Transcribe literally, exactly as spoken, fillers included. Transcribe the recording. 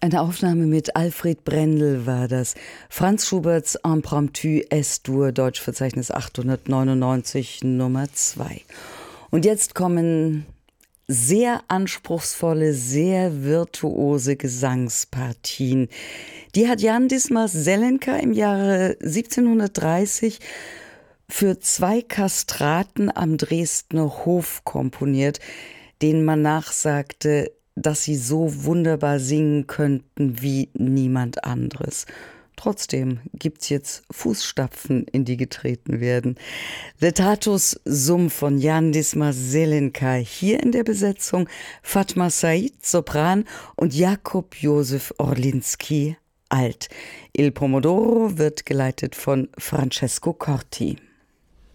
Eine Aufnahme mit Alfred Brendel war das. Franz Schuberts Impromptu S-Dur, Deutschverzeichnis achthundertneunundneunzig, Nummer zwei. Und jetzt kommen sehr anspruchsvolle, sehr virtuose Gesangspartien. Die hat Jan Dismas Zelenka im Jahre siebzehnhundertdreißig für zwei Kastraten am Dresdner Hof komponiert, denen man nachsagte, dass sie so wunderbar singen könnten wie niemand anderes. Trotzdem gibt's jetzt Fußstapfen, in die getreten werden. Letatus Sum von Jan Dismas Zelenka, hier in der Besetzung Fatma Said, Sopran, und Jakub Josef Orlinski, Alt. Il Pomodoro wird geleitet von Francesco Corti.